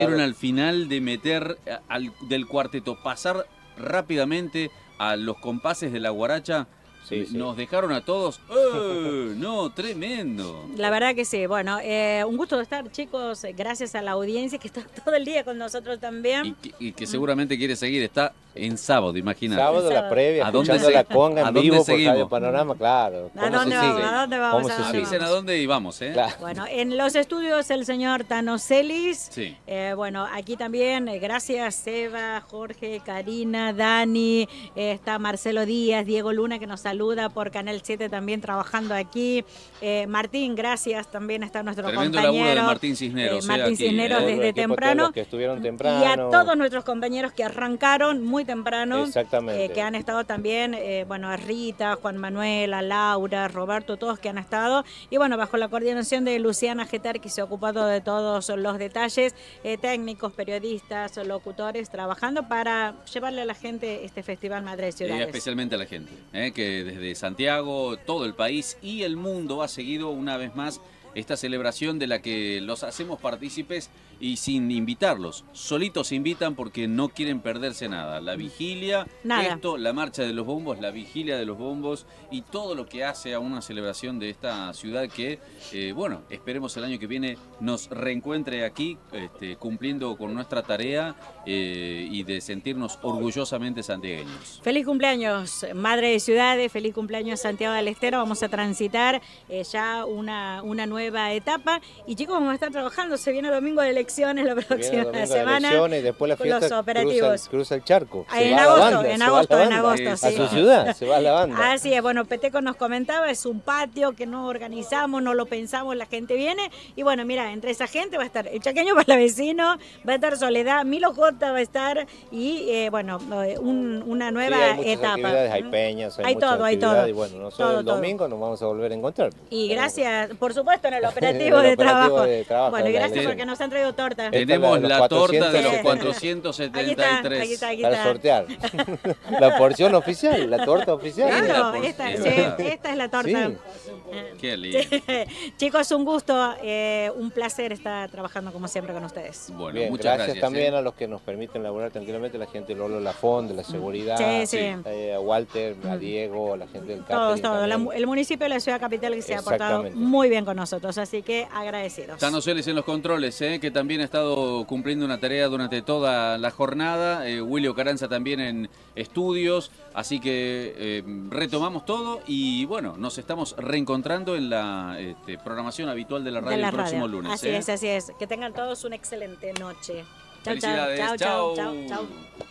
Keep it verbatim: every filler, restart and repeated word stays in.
Al final de meter al, del cuarteto, pasar rápidamente a los compases de la guaracha, sí, sí. Nos dejaron a todos, ¡eh! No, tremendo. La verdad que sí, bueno, eh, un gusto de estar, chicos, gracias a la audiencia que está todo el día con nosotros también. Y que, y que seguramente quiere seguir, está en sábado, imagínate. Sábado, sábado. la previa, ¿A dónde escuchando se, la conga en vivo seguimos? por Radio Panorama, claro. ¿A dónde vamos? sigue? ¿A dónde vamos? ¿Cómo ¿A se dónde Avisen a dónde y vamos, ¿eh? Claro. Bueno, en los estudios el señor Tano Celis. Sí. Eh, bueno, aquí también, eh, gracias Seba, Jorge, Karina, Dani, eh, está Marcelo Díaz, Diego Luna que nos saluda por Canal siete también trabajando aquí. Eh, Martín, gracias, también está nuestro Tremendo compañero. laburo de Martín Cisneros. Eh, Martín eh, aquí, Cisneros eh. desde temprano. Los que estuvieron temprano. Y a todos nuestros compañeros que arrancaron muy temprano. Exactamente. Eh, que han estado también, eh, bueno, a Rita, Juan Manuel, a Laura, Roberto, todos que han estado. Y bueno, bajo la coordinación de Luciana Getar, que se ha ocupado de todos los detalles, eh, técnicos, periodistas, locutores, trabajando para llevarle a la gente este Festival Madre de Ciudades. Eh, especialmente a la gente, eh, que desde Santiago, todo el país y el mundo ha seguido una vez más esta celebración de la que los hacemos partícipes y sin invitarlos. Solitos se invitan porque no quieren perderse nada. La vigilia, nada. esto, la marcha de los bombos, la vigilia de los bombos y todo lo que hace a una celebración de esta ciudad que, eh, bueno, esperemos el año que viene nos reencuentre aquí este, cumpliendo con nuestra tarea eh, y de sentirnos orgullosamente santiagueños. Feliz cumpleaños, Madre de Ciudades, feliz cumpleaños Santiago del Estero. Vamos a transitar eh, ya una, una nueva etapa y chicos vamos a estar trabajando, se viene domingo de elecciones la próxima semana de elecciones, y después la fiesta los operativos. Cruza, cruza el charco, ah, en agosto, banda, en agosto, en agosto, sí. A su ciudad, se va la banda. Así es, bueno, Peteco nos comentaba, es un patio que no organizamos, no lo pensamos, la gente viene y bueno, mira, entre esa gente va a estar el Chaqueño Palavecino, va a estar Soledad, Milo J va a estar y eh, bueno, un, una nueva sí, hay muchas etapa. Actividades, hay peñas, hay, hay muchas todo, hay actividades todo. Y bueno, nosotros todo, el domingo todo. nos vamos a volver a encontrar. Y gracias, por supuesto, en el operativo, el de, operativo trabajo. de trabajo. Bueno, y gracias la porque nos han traído torta. Tenemos la, la torta de los sí. cuatrocientos setenta y tres. Aquí está, aquí está, aquí para está. sortear. La porción oficial, la torta oficial. Claro, por... esta, es sí, verdad. esta es la torta. Sí. Qué lindo. Chicos, un gusto, eh, un placer estar trabajando como siempre con ustedes. Bueno, Bien, muchas gracias, gracias también eh. a los que nos permiten laburar tranquilamente, la gente de Lolo Lafón, de la seguridad, sí, sí. Eh, a Walter, a Diego, a la gente del Todos, catering. todos. La, también. el municipio de la ciudad capital que se ha portado muy bien con nosotros, así que agradecidos. Tano Celis en los controles, eh, que también ha estado cumpliendo una tarea durante toda la jornada. Eh, Willy Caranza también en estudios, así que eh, retomamos todo y bueno, nos estamos reencontrando en la este, programación habitual de la radio de la el próximo radio. lunes. Así eh. es, así es. Que tengan todos una excelente noche. Chau, Felicidades, chau, chau, chau, chau. chau, chau.